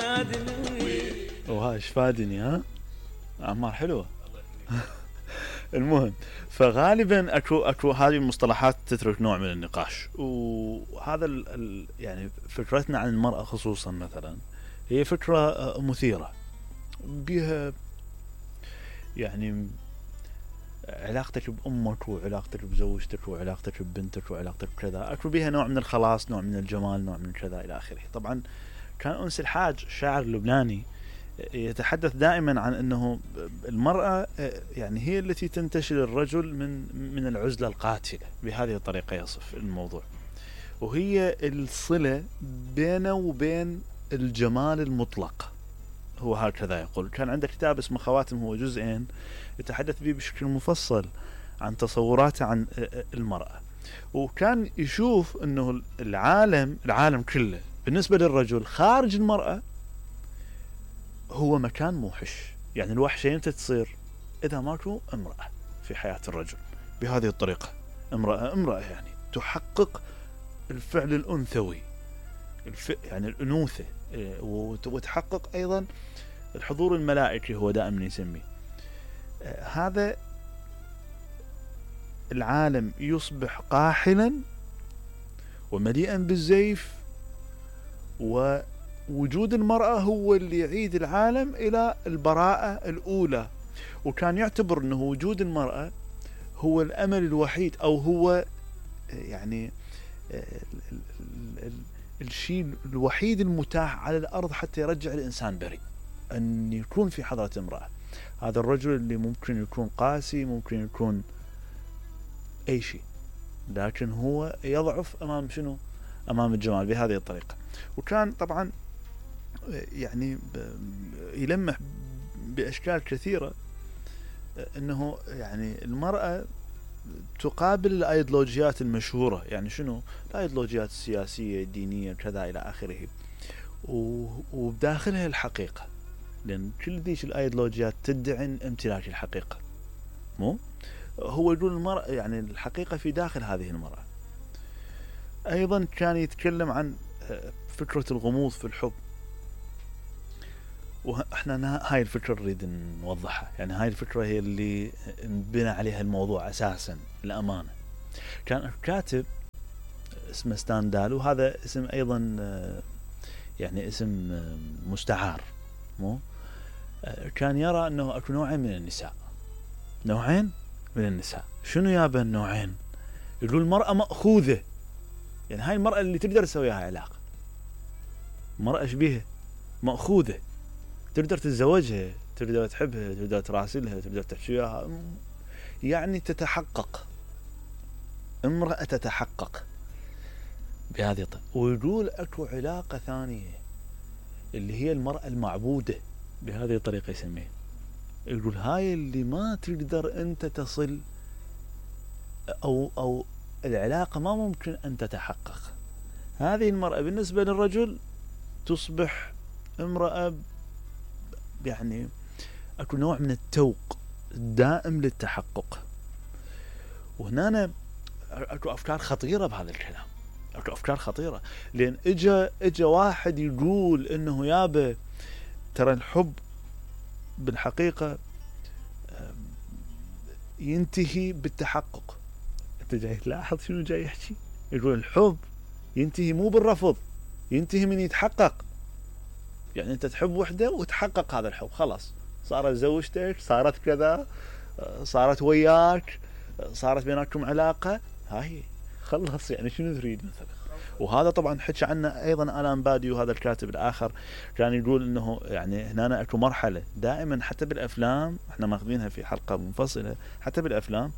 وها ايش فادني ها اعمار حلوه. المهم فغالبا اكو هذه المصطلحات تترك نوع من النقاش، وهذا يعني فكرتنا عن المرأة خصوصا مثلا هي فكرة مثيرة بها، يعني علاقتك بأمك وعلاقتك بزوجتك وعلاقتك ببنتك وعلاقتك بكذا اكو بها نوع من الخلاص، نوع من الجمال، نوع من كذا الى اخره. طبعا كان أنس الحاج شاعر لبناني يتحدث دائما عن أنه المرأة يعني هي التي تنتشل الرجل من العزلة القاتلة، بهذه الطريقة يصف الموضوع، وهي الصلة بينه وبين الجمال المطلق، هو هكذا يقول. كان عنده كتاب اسمه خواتم، هو جزئين يتحدث به بشكل مفصل عن تصوراته عن المرأة، وكان يشوف أنه العالم كله بالنسبة للرجل خارج المرأة هو مكان موحش. يعني الوحشة امتى تصير؟ إذا ماكو امرأة في حياة الرجل بهذه الطريقة. امرأة يعني تحقق الفعل الأنثوي، يعني الأنوثة، وتحقق أيضا الحضور الملائكي، هو دائما يسميه. هذا العالم يصبح قاحلا ومليئا بالزيف، ووجود المرأة هو اللي يعيد العالم إلى البراءة الأولى. وكان يعتبر أنه وجود المرأة هو الأمل الوحيد، أو هو يعني الشيء الوحيد المتاح على الأرض حتى يرجع الإنسان بريء، أن يكون في حضرة امرأة. هذا الرجل اللي ممكن يكون قاسي، ممكن يكون أي شيء، لكن هو يضعف أمام شنو؟ أمام الجمال بهذه الطريقة. وكان طبعا يعني يلمح بأشكال كثيرة أنه يعني المرأة تقابل الأيديولوجيات المشهورة، يعني شنو؟ الأيديولوجيات السياسية الدينية كذا إلى آخره، وبداخلها الحقيقة، لأن كل ذيش الأيديولوجيات تدعي امتلاك الحقيقة. مو هو يقول المرأة يعني الحقيقة في داخل هذه المرأة. أيضا كان يتكلم عن فكرة الغموض في الحب، وإحنا هاي الفكرة نريد نوضحها، يعني هاي الفكرة هي اللي نبنى عليها الموضوع أساسا الأمانة. كان كاتب اسمه ستاندال، وهذا اسم أيضا يعني اسم مستعار، مو كان يرى أنه أكو نوعين من النساء، نوعين من النساء. شنو يابا النوعين؟ يقول المرأة مأخوذة، يعني هاي المرأة اللي تقدر تسويها علاقة، مرأة شبيهة مأخوذة، تقدر تتزوجها، تقدر تحبها، تقدر تراسلها، تقدر تحشيها، يعني تتحقق، امرأة تتحقق بهذه الطريقة. ويقول اكو علاقة ثانية اللي هي المرأة المعبودة، بهذه الطريقة يسميه. يقول هاي اللي ما تقدر انت تصل، او العلاقة ما ممكن ان تتحقق. هذه المرأة بالنسبة للرجل تصبح امرأة، يعني اكو نوع من التوق دائم للتحقق. وهنا اكو افكار خطيرة بهذا الكلام، اكو افكار خطيرة، لان اجا واحد يقول انه يابا ترى الحب بالحقيقة ينتهي بالتحقق. انت جاي تلاحظ شنو جاي يحكي؟ يقول الحب ينتهي مو بالرفض، ينتهي من يتحقق. يعني انت تحب وحده وتحقق هذا الحب، خلاص صارت زوجتك، صارت كذا، صارت وياك، صارت بينكم علاقة، هاي خلص. يعني شنو تريد مثلا؟ وهذا طبعا حكى عنه ايضا آلان بادي، وهذا الكاتب الاخر كان يقول انه يعني هنا اكو مرحلة دائما حتى بالافلام، احنا ماخذينها في حلقة منفصلة، حتى بالافلام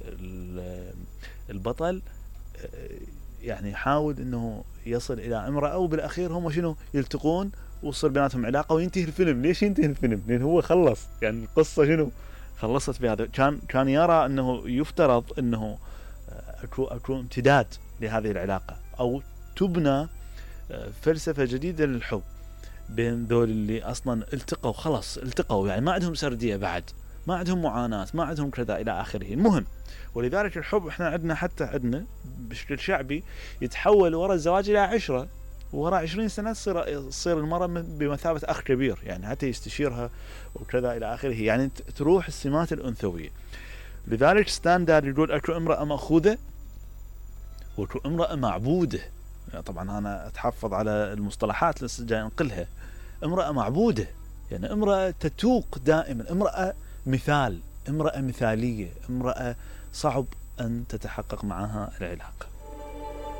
البطل يعني يحاول انه يصل الى امرأة، وبالاخير هم شنو يلتقون وصل بيناتهم علاقة وينتهي الفيلم. ليش ينتهي الفيلم؟ لان هو خلص، يعني القصة شنو خلصت بهذا. كان يرى انه يفترض انه اكو امتداد لهذه العلاقة، او تبنى فلسفة جديدة للحب بين ذول اللي اصلا التقوا، خلاص التقوا، يعني ما عندهم سردية بعد، ما عندهم معاناة، ما عندهم كذا الى اخره. المهم، ولذلك الحب احنا عندنا حتى عندنا بشكل شعبي يتحول وراء الزواج الى عشرة. ووراء 20 سنة تصير المرأة بمثابة أخ كبير، يعني حتى يستشيرها وكذا إلى آخره، يعني تروح السمات الأنثوية. لذلك ستاندرد يقول أكو امرأة مأخوذة وأكو امرأة معبودة. يعني طبعا أنا أتحفظ على المصطلحات لسه جاي أنقلها. امرأة معبودة يعني امرأة تتوق دائما، امرأة مثال، امرأة مثالية، امرأة صعب أن تتحقق معها العلاقة.